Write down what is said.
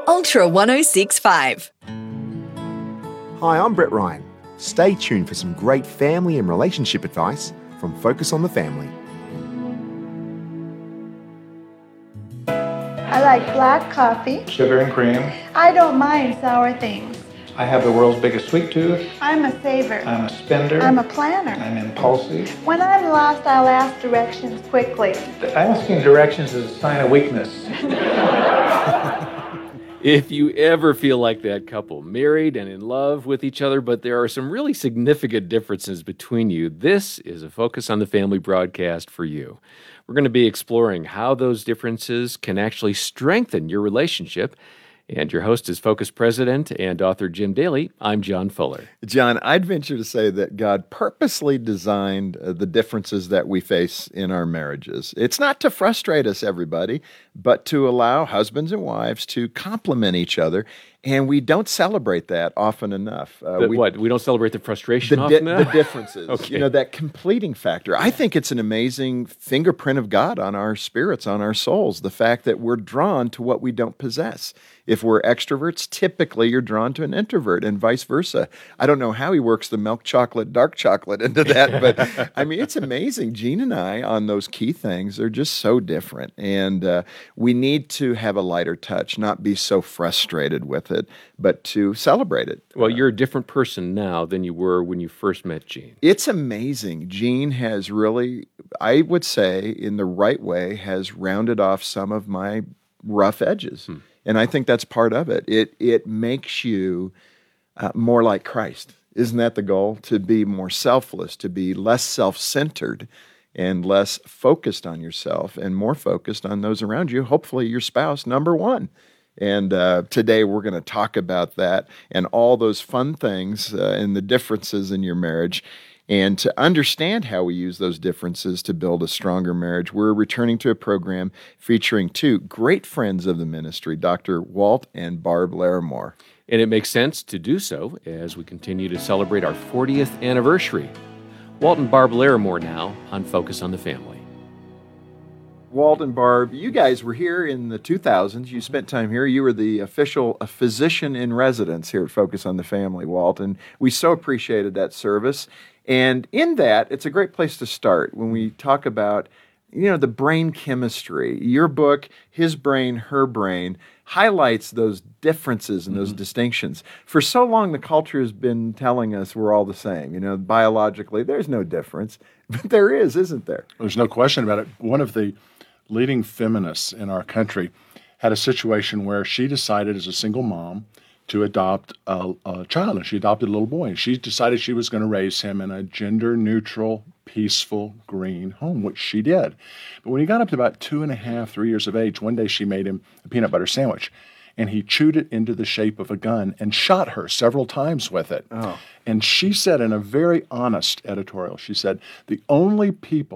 Ultra 1065. Hi, I'm Brett Ryan. Stay tuned for some great family and relationship advice from Focus on the Family. I like black coffee. Sugar and cream. I don't mind sour things. I have the world's biggest sweet tooth. I'm a saver. I'm a spender. I'm a planner. I'm impulsive. When I'm lost, I'll ask directions quickly. Asking directions is a sign of weakness. If you ever feel like that couple, married and in love with each other, but there are some really significant differences between you, this is a Focus on the Family broadcast for you. We're going to be exploring how those differences can actually strengthen your relationship. And your host is Focus President and author Jim Daly. I'm John Fuller. John, I'd venture to say that God purposely designed the differences that we face in our marriages. It's not to frustrate us, everybody, but to allow husbands and wives to complement each other. And we don't celebrate that often enough. We don't celebrate the frustration often enough? The differences, Okay. That completing factor. I think it's an amazing fingerprint of God on our spirits, on our souls, the fact that we're drawn to what we don't possess. If we're extroverts, typically you're drawn to an introvert and vice versa. I don't know how he works the milk chocolate, dark chocolate into that, but I mean, it's amazing. Gene and I, on those key things, are just so different. And we need to have a lighter touch, not be so frustrated with it, but to celebrate it. Well, you're a different person now than you were when you first met Gene. It's amazing. Gene has really, I would say, in the right way, has rounded off some of my rough edges. And I think that's part of it. It makes you more like Christ. Isn't that the goal? To be more selfless, to be less self-centered and less focused on yourself and more focused on those around you, hopefully your spouse, number one. And today we're going to talk about that and all those fun things and the differences in your marriage. And to understand how we use those differences to build a stronger marriage, we're returning to a program featuring two great friends of the ministry, Dr. Walt and Barb Larimore. And it makes sense to do so as we continue to celebrate our 40th anniversary. Walt and Barb Larimore now on Focus on the Family. Walt and Barb, you guys were here in the 2000s. You spent time here. You were the official physician in residence here at Focus on the Family, Walt, and we so appreciated that service. And in that, it's a great place to start when we talk about, the brain chemistry. Your book, His Brain, Her Brain, highlights those differences and those distinctions. For so long, the culture has been telling us we're all the same. Biologically, there's no difference. But there is, isn't there? There's no question about it. One of the leading feminists in our country had a situation where she decided as a single mom to adopt a child, and she adopted a little boy. And she decided she was going to raise him in a gender-neutral, peaceful, green home, which she did. But when he got up to about 2.5, 3 years of age, one day she made him a peanut butter sandwich, and he chewed it into the shape of a gun and shot her several times with it. Oh. And she said in a very honest editorial, she said, the only people